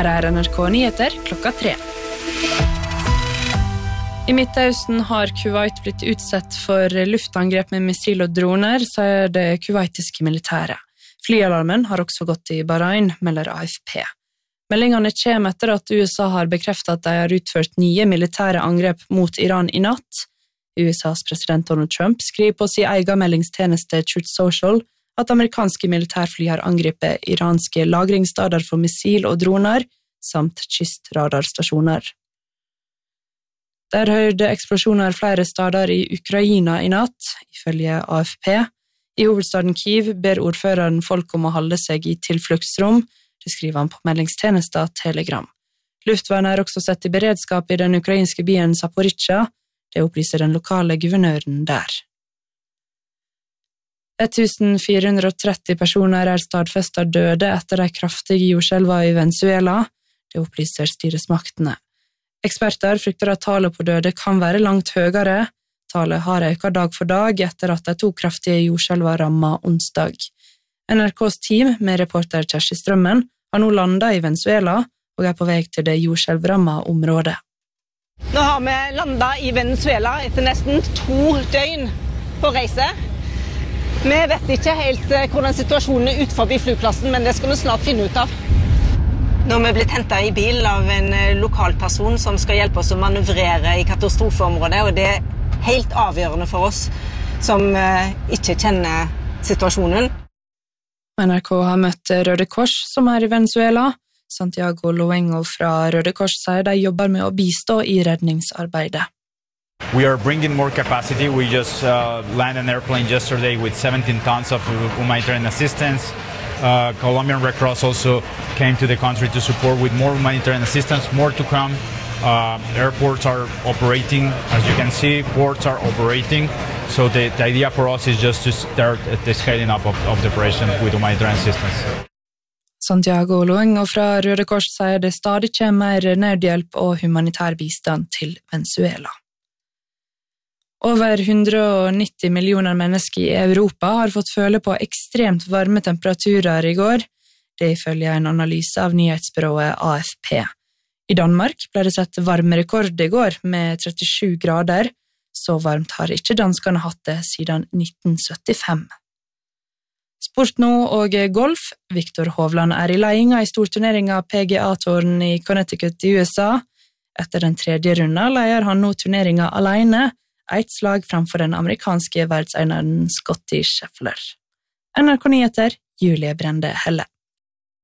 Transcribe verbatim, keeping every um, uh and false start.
Her er N R K Nyheter klokka tre. I Midtøsten har Kuwait blitt utsatt for luftangrep med missil og droner, sier det kuwaitiske militæret. Flyalarmen har også gått i Bahrain, melder A F P. Meldingene kommer etter at U S A har bekreftet at de har utført nye militære angrep mot Iran i natt. U S A's president Donald Trump skriver på sin egen meldingstjeneste Truth Social at amerikanske militærfly har angrepet iranske lagringsstader for missil og droner, samt kystradarstasjoner. Der hørte eksplosjoner flere stader i Ukraina i natt, ifølge A F P. I hovedstaden Kyiv ber ordføreren folk om å holde seg i tilfluktsrom, det skriver han på meldingstjenesten Telegram. Luftvernet er også sett i beredskap i den ukrainske byen Zaporizjzja, det opplyser den lokale guvernøren der. fjorten hundre og tretti personer er stadfestet døde etter de kraftige jordskjelvene i Venezuela, det opplyser styresmaktene. Eksperter frykter at tallet på døde kan være langt høyere. Tallet har økt dag for dag etter at de to kraftige jordskjelvene rammet onsdag. N R K's team med reporter Kjersti Strømmen har nå landet i Venezuela og er på vei til det jordskjelvrammede området. Nå har vi landet i Venezuela etter nesten to døgn på reise. Vi vet ikke helt hvordan situasjonen er ut forbi flyplassen, men det skal vi snart finne ut av. Nå har vi blitt hentet i bil av en lokal person som skal hjelpe oss å manøvrere i katastrofeområdet, og det er helt avgjørende for oss som ikke kjenner situasjonen. N R K har møtt Røde Kors som er i Venezuela. Santiago Luengo fra Røde Kors sier de jobber med å bistå i redningsarbeidet. We are bringing more capacity. We just uh, landed an airplane yesterday with seventeen tons of humanitarian assistance. Uh, Colombian Red Cross also came to the country to support with more humanitarian assistance, more to come. Uh, airports are operating, as you can see, ports are operating. So the, the idea for us is just to start the scaling up of, of the operation with humanitarian assistance. Santiago Luengo fra Røde Kors sier det stadig kommer mer nødhjelp og humanitær bistand til Venezuela. Over hundre og nitti millioner mennesker i Europa har fått føle på ekstremt varme temperaturer i går, det ifølge en analyse av nyhetsbyrået A F P. I Danmark ble det sett varmerekord i går med trettisju grader, så varmt har ikke danskene hatt det siden nitten syttifem. Sport nå og golf. Viktor Hovland er i ledelsen i storturneringen P G A-touren i Connecticut i U S A. Etter den tredje runden leder han nå turneringen alene, et slag framfor den amerikanske verdseneren Scottie Scheffler. N R K Nyheter, Julie Brende Helle.